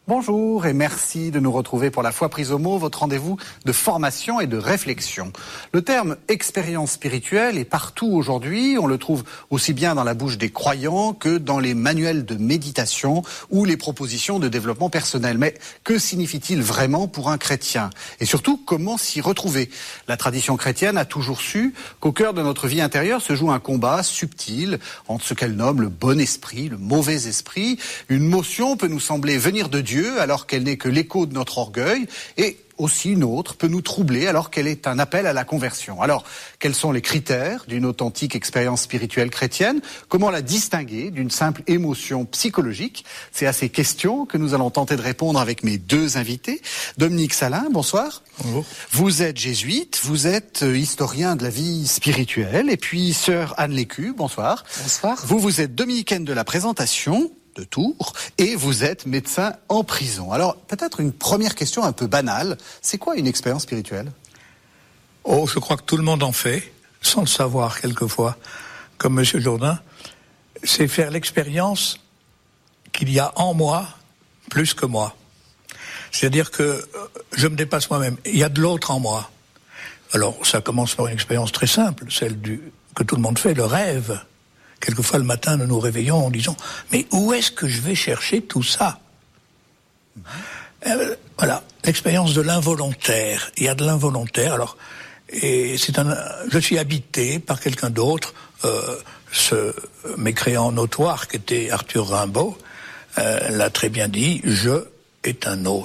Bonjour et merci de nous retrouver pour La Foi prise au mot, votre rendez-vous de formation et de réflexion. Le terme expérience spirituelle est partout aujourd'hui. On le trouve aussi bien dans la bouche des croyants que dans les manuels de méditation ou les propositions de développement personnel. Mais que signifie-t-il vraiment pour un chrétien? Et surtout, comment s'y retrouver? La tradition chrétienne a toujours su qu'au cœur de notre vie intérieure se joue un combat subtil entre ce qu'elle nomme le bon esprit, le mauvais esprit. Une motion peut nous sembler venir de Dieu alors qu'elle n'est que l'écho de notre orgueil, et aussi une autre peut nous troubler alors qu'elle est un appel à la conversion. Alors, quels sont les critères d'une authentique expérience spirituelle chrétienne? Comment la distinguer d'une simple émotion psychologique? C'est à ces questions que nous allons tenter de répondre avec mes deux invités. Dominique Salin, bonsoir. Bonjour. Vous êtes jésuite, vous êtes historien de la vie spirituelle, et puis sœur Anne Lécu, bonsoir. Bonsoir. Vous êtes dominicaine de la présentation de Tours, et vous êtes médecin en prison. Alors, peut-être une première question un peu banale. C'est quoi une expérience spirituelle? Oh, je crois que tout le monde en fait, sans le savoir quelquefois, comme M. Jourdain. C'est faire l'expérience qu'il y a en moi plus que moi. C'est-à-dire que je me dépasse moi-même. Il y a de l'autre en moi. Alors, ça commence par une expérience très simple, celle que tout le monde fait, le rêve. Quelquefois, le matin, nous nous réveillons en disant « Mais où est-ce que je vais chercher tout ça ?» Voilà, l'expérience de l'involontaire. Il y a de l'involontaire. Alors, je suis habité par quelqu'un d'autre, ce mécréant notoire qu'était Arthur Rimbaud l'a très bien dit, « Je est un autre ».